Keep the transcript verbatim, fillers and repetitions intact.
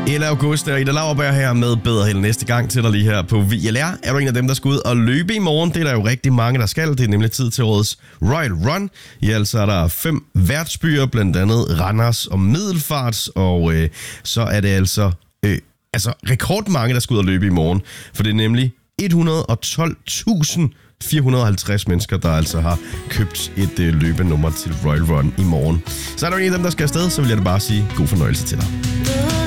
Ella August og Ida Lauerberg her med Bedre Held næste gang til dig lige her på V L R. Er du en af dem, der skal ud og løbe i morgen? Det er der jo rigtig mange, der skal. Det er nemlig tid til årets Royal Run. I alt så er der fem værtsbyer, blandt andet Randers og Middelfart. Og øh, så er det altså, øh, altså rekordmange, der skal ud og løbe i morgen. For det er nemlig et hundrede og tolv tusind fire hundrede og halvtreds mennesker, der altså har købt et øh, løbenummer til Royal Run i morgen. Så er der en af dem, der skal afsted, så vil jeg da bare sige god fornøjelse til dig.